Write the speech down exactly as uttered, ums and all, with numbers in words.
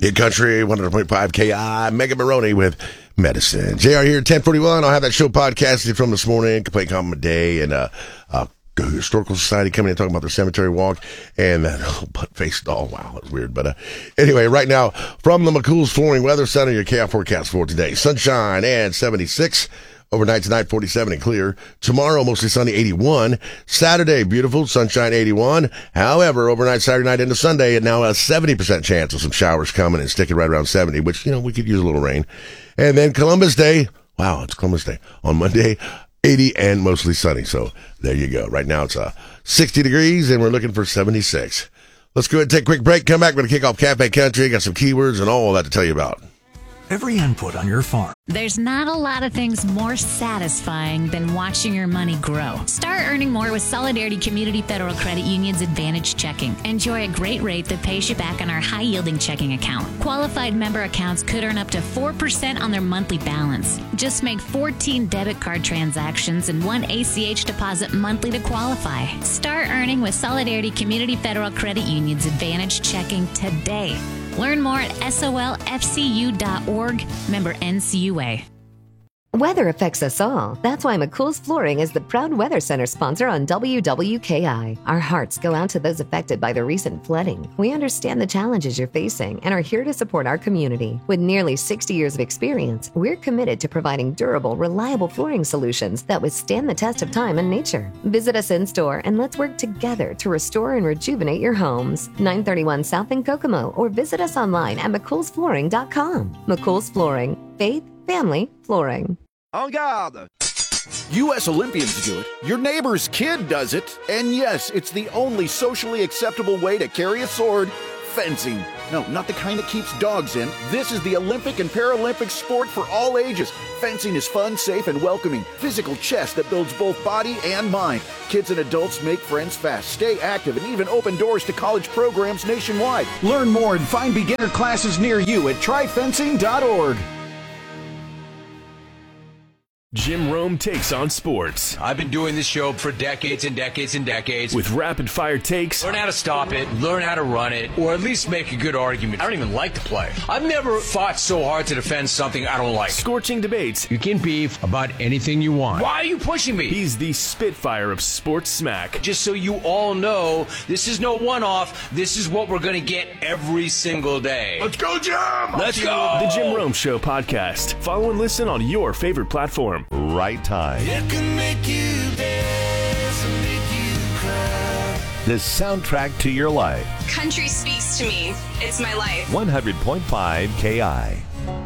Hit Country, one hundred point five K I, Mega Maroney with Medicine. J R here, ten forty-one. I'll have that show podcasted from this morning, Complete Compliment Day, and uh, uh, Historical Society coming in talking about their cemetery walk, and that oh, butt-faced doll. Wow, that was weird. But uh, anyway, right now, from the McCool's Flooring Weather Center, your K I forecast for today. Sunshine and seventy-six. Overnight tonight, forty-seven and clear. Tomorrow, mostly sunny, eighty-one. Saturday, beautiful, sunshine, eighty-one. However, overnight, Saturday night into Sunday, and now a seventy percent chance of some showers coming and sticking right around seventy, which, you know, we could use a little rain. And then Columbus Day. Wow, it's Columbus Day. On Monday, eighty and mostly sunny. So there you go. Right now, it's uh, sixty degrees, and we're looking for seventy-six. Let's go ahead and take a quick break. Come back. We're going to kick off Cafe Country. Got some keywords and all that to tell you about. Every input on your farm. There's not a lot of things more satisfying than watching your money grow. Start earning more with Solidarity Community Federal Credit Union's Advantage Checking. Enjoy a great rate that pays you back on our high-yielding checking account. Qualified member accounts could earn up to four percent on their monthly balance. Just make fourteen debit card transactions and one A C H deposit monthly to qualify. Start earning with Solidarity Community Federal Credit Union's Advantage Checking today. Learn more at S O L F C U dot org, member N C U A. Weather affects us all. That's why McCool's Flooring is the proud Weather Center sponsor on W W K I. Our hearts go out to those affected by the recent flooding. We understand the challenges you're facing and are here to support our community. With nearly sixty years of experience, we're committed to providing durable, reliable flooring solutions that withstand the test of time and nature. Visit us in store and let's work together to restore and rejuvenate your homes. nine thirty-one South in Kokomo, or visit us online at mccool's flooring dot com. McCool's Flooring. Faith, family, flooring. En garde! U S Olympians do it, your neighbor's kid does it, and yes, it's the only socially acceptable way to carry a sword, fencing. No, not the kind that keeps dogs in. This is the Olympic and Paralympic sport for all ages. Fencing is fun, safe, and welcoming. Physical chess that builds both body and mind. Kids and adults make friends fast, stay active, and even open doors to college programs nationwide. Learn more and find beginner classes near you at try fencing dot org. Jim Rome takes on sports. I've been doing this show for decades and decades and decades. With rapid-fire takes. Learn how to stop it, learn how to run it, or at least make a good argument. I don't even like the play. I've never fought so hard to defend something I don't like. Scorching debates. You can beef about anything you want. Why are you pushing me? He's the Spitfire of sports smack. Just so you all know, this is no one-off. This is what we're going to get every single day. Let's go, Jim! Let's go! The Jim Rome Show podcast. Follow and listen on your favorite platform. Right time. It can make you dance and make you cry. The soundtrack to your life. Country speaks to me. It's my life. one hundred point five K I.